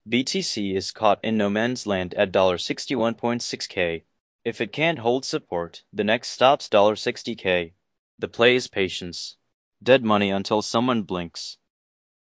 BTC is caught in no man's land at $61.6K. If it can't hold support, the next stop's $60K. The play is patience. Dead money until someone blinks.